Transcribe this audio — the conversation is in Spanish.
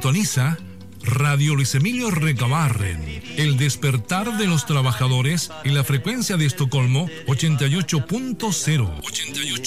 Sintoniza Radio Luis Emilio Recabarren, el despertar de los trabajadores en la frecuencia de Estocolmo 88.0.